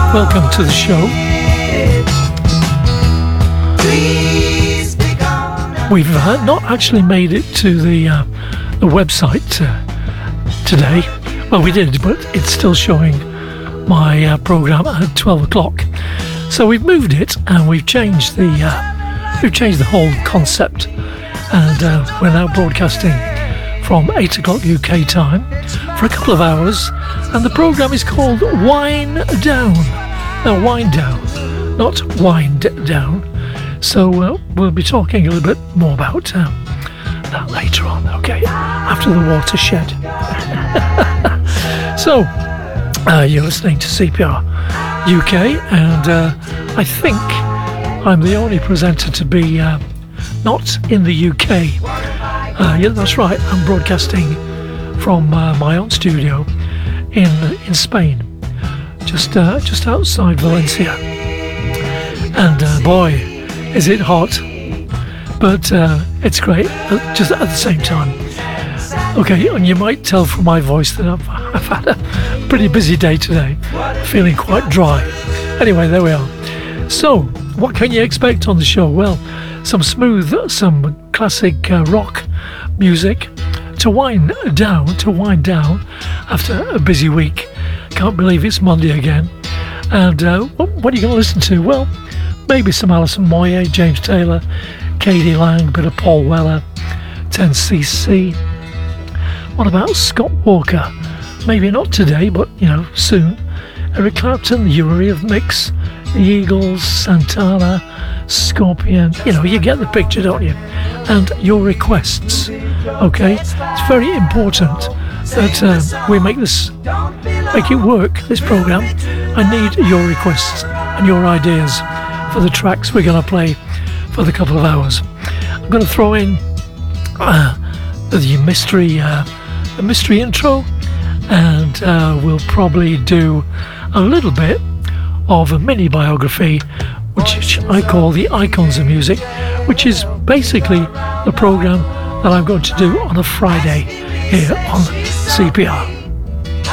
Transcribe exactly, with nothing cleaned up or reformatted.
welcome to the show. We've uh, not actually made it to the uh, the website uh, today. Well, we did, but it's still showing my uh, program at twelve o'clock. So we've moved it and we've changed the uh, we've changed the whole concept, and uh, we're now broadcasting from eight o'clock U K time for a couple of hours, and the program is called Wind Down. Now, wind down, not wind down. So uh, we'll be talking a little bit more about uh, that later on, okay, after the watershed. So, uh, you're listening to C P R U K, and uh, I think I'm the only presenter to be uh, not in the U K. Uh, yeah, that's right, I'm broadcasting from uh, my own studio in in Spain, just uh, just outside Valencia. And uh, boy, is it hot, but uh, it's great uh, just at the same time. Okay, and you might tell from my voice that I've, I've had a pretty busy day today, feeling quite dry. Anyway, there we are. So, what can you expect on the show? Well, some smooth, some classic uh, rock music to wind down, to wind down after a busy week. Can't believe it's Monday again. And uh, what, what are you going to listen to? Well, maybe some Alison Moyet, James Taylor, Katie Lang, bit of Paul Weller, ten C C. What about Scott Walker? Maybe not today, but, you know, soon. Eric Clapton, the Eurythmics, the Eagles, Santana, Scorpion. You know, you get the picture, don't you? And your requests, okay? It's very important that uh, we make this, make it work, this program. I need your requests and your ideas for the tracks we're going to play for the couple of hours. I'm going to throw in uh, the mystery, uh, the mystery intro, and uh, we'll probably do a little bit of a mini biography, which I call the Icons of Music, which is basically the program that I'm going to do on a Friday here on C P R.